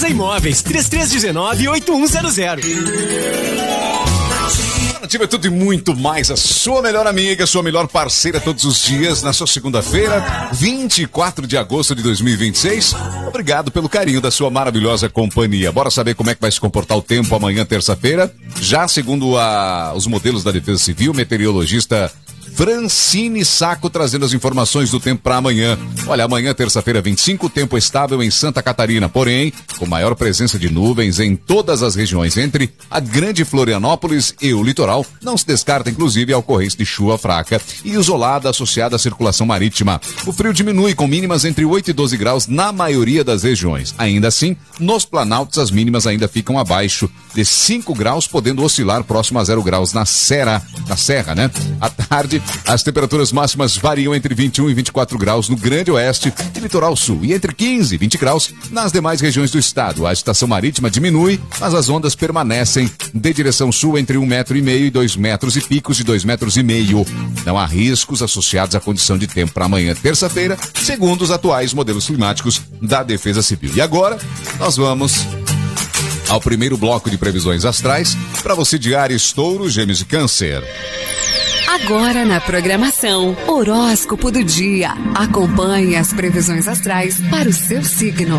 Casa Imóveis, 3319-8100. Nativa é tudo e muito mais. A sua melhor amiga, sua melhor parceira todos os dias, na sua segunda-feira, 24 de agosto de 2026. Obrigado pelo carinho da sua maravilhosa companhia. Bora saber como é que vai se comportar o tempo amanhã, terça-feira. Já segundo os modelos da Defesa Civil, meteorologista Francine Saco trazendo as informações do tempo para amanhã. Olha, amanhã, terça-feira, 25, tempo estável em Santa Catarina, porém, com maior presença de nuvens em todas as regiões, entre a Grande Florianópolis e o litoral. Não se descarta, inclusive, a ocorrência de chuva fraca e isolada associada à circulação marítima. O frio diminui com mínimas entre 8 e 12 graus na maioria das regiões. Ainda assim, nos planaltos, as mínimas ainda ficam abaixo de 5 graus, podendo oscilar próximo a 0 graus na serra, né? À tarde, as temperaturas máximas variam entre 21 e 24 graus no Grande Oeste e Litoral Sul e entre 15 e 20 graus nas demais regiões do estado. A agitação marítima diminui, mas as ondas permanecem de direção sul entre 1,5 metro e 2 metros e picos de 2,5 metros. Não há riscos associados à condição de tempo para amanhã, terça-feira, segundo os atuais modelos climáticos da Defesa Civil. E agora, nós vamos ao primeiro bloco de previsões astrais para você de Áries, Touro, Gêmeos e Câncer. Agora na programação, horóscopo do dia. Acompanhe as previsões astrais para o seu signo.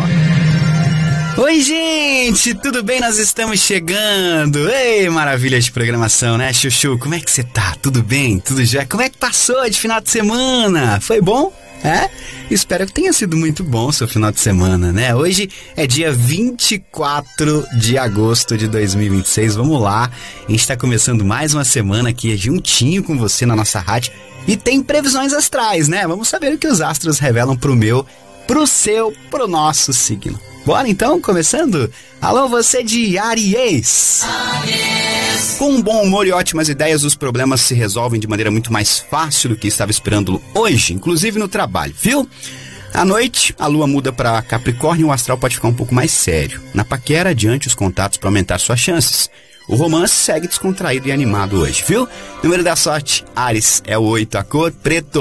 Oi, gente, tudo bem? Nós estamos chegando. Ei, maravilha de programação, né, Chuchu? Como é que você tá? Tudo bem? Tudo já? Como é que passou de final de semana? Foi bom? É? Espero que tenha sido muito bom o seu final de semana, né? Hoje é dia 24 de agosto de 2026. Vamos lá, a gente está começando mais uma semana aqui juntinho com você na nossa rádio. E tem previsões astrais, né? Vamos saber o que os astros revelam pro meu, pro seu, pro nosso signo. Bora então, começando? Alô, você de Áries! Com um bom humor e ótimas ideias, os problemas se resolvem de maneira muito mais fácil do que estava esperando hoje, inclusive no trabalho, viu? À noite, a lua muda para Capricórnio e o astral pode ficar um pouco mais sério. Na paquera, adiante os contatos para aumentar suas chances. O romance segue descontraído e animado hoje, viu? Número da sorte, Áries, é o 8, a cor preto.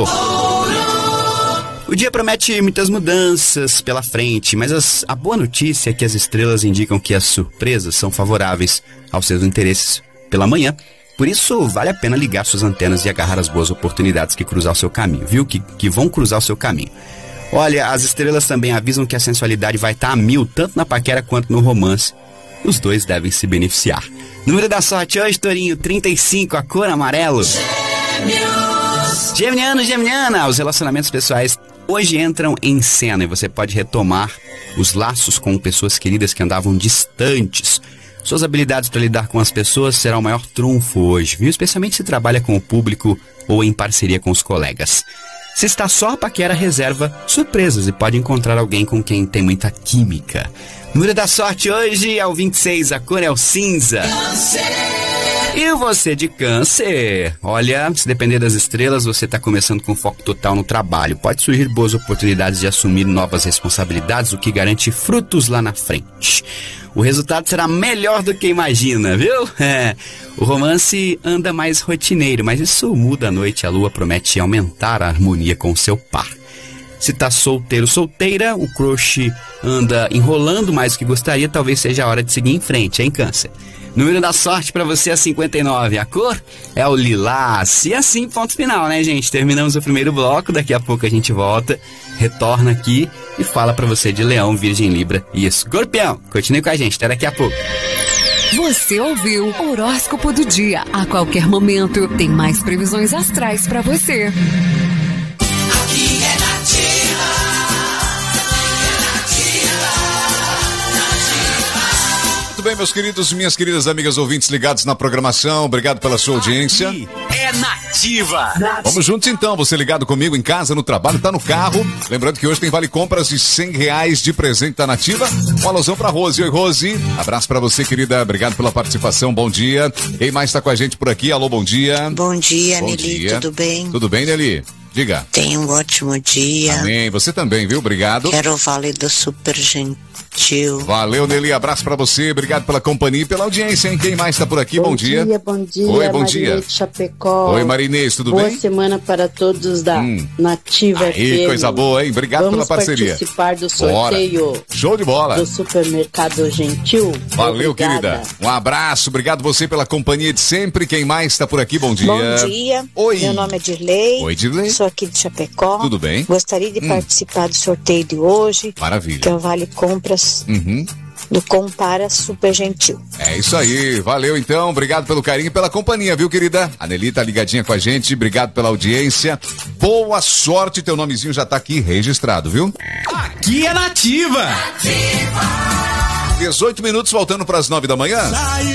O dia promete muitas mudanças pela frente, mas a boa notícia é que as estrelas indicam que as surpresas são favoráveis aos seus interesses pela manhã. Por isso, vale a pena ligar suas antenas e agarrar as boas oportunidades que cruzar o seu caminho, viu? Que vão cruzar o seu caminho. Olha, as estrelas também avisam que a sensualidade vai estar a 1000, tanto na paquera quanto no romance. Os dois devem se beneficiar. Número da sorte hoje, Tourinho, 35, a cor amarelo. Geminiano, Geminiana, os relacionamentos pessoais hoje entram em cena e você pode retomar os laços com pessoas queridas que andavam distantes. Suas habilidades para lidar com as pessoas será o maior trunfo hoje, viu? Especialmente se trabalha com o público ou em parceria com os colegas. Se está só, a paquera reserva surpresas e pode encontrar alguém com quem tem muita química. Número da sorte hoje é o 26, a cor é o cinza. E você de Câncer? Olha, se depender das estrelas, você está começando com foco total no trabalho. Pode surgir boas oportunidades de assumir novas responsabilidades, o que garante frutos lá na frente. O resultado será melhor do que imagina, viu? O romance anda mais rotineiro, mas isso muda à noite. A lua promete aumentar a harmonia com o seu par. Se tá solteiro, solteira, o crush anda enrolando mais do que gostaria, talvez seja a hora de seguir em frente, hein, Câncer? Número da sorte pra você é 59, a cor é o lilás. E assim, ponto final, né, gente? Terminamos o primeiro bloco, daqui a pouco a gente volta, retorna aqui e fala pra você de Leão, Virgem, Libra e Escorpião. Continue com a gente, até daqui a pouco. Você ouviu o Horóscopo do Dia. A qualquer momento tem mais previsões astrais pra você. Aqui é Bem, meus queridos, minhas queridas amigas ouvintes ligados na programação, obrigado pela sua audiência. É Nativa. Vamos juntos então, você ligado comigo em casa, no trabalho, tá no carro. Lembrando que hoje tem vale compras de R$100 de presente da Nativa. Um alusão pra Rose. Oi, Rose. Abraço pra você, querida. Obrigado pela participação. Bom dia. Quem mais tá com a gente por aqui? Alô, bom dia. Bom dia, Nelly. Tudo bem? Tudo bem, Nelly? Diga. Tenha um ótimo dia. Amém. Você também, viu? Obrigado. Quero o Vale do Super Gentil. Valeu, Nelly. Abraço pra você. Obrigado pela companhia e pela audiência, hein? Quem mais tá por aqui? Bom dia. Bom dia. Oi, bom Marinês dia. de Chapecó. Oi, Marinês, tudo boa bem? Boa semana para todos da Nativa Aí, FM. coisa boa, hein? Obrigado pela parceria. Vamos participar do sorteio. Bora. Show de bola. Do Supermercado Gentil. Valeu, Obrigada. querida. Um abraço. Obrigado você pela companhia de sempre. Quem mais tá por aqui? Bom dia. Bom dia. Oi. Meu nome é Dirley. Oi, Dirley. Sou aqui de Chapecó. Tudo bem? Gostaria de participar do sorteio de hoje. Maravilha. Que é o Vale Compras do Compara Super Gentil. É isso aí. Valeu, então. Obrigado pelo carinho e pela companhia, viu, querida? A Nelly tá ligadinha com a gente. Obrigado pela audiência. Boa sorte. Teu nomezinho já tá aqui registrado, viu? Aqui é Nativa. 18 minutos, faltando para as 9 da manhã.